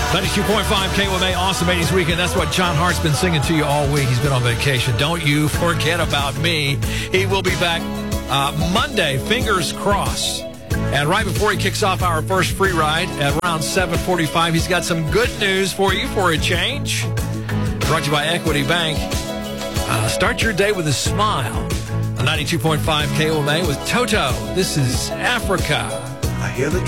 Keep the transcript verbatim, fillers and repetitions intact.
ninety-two point five K O M A, Awesome eighties Weekend. That's what John Hart's been singing to you all week. He's been on vacation. Don't you forget about me. He will be back uh, Monday, fingers crossed. And right before he kicks off our first free ride at around seven forty-five, he's got some good news for you for a change. Brought to you by Equity Bank. Uh, start your day with a smile. ninety-two point five K O M A with Toto. This is Africa. I hear the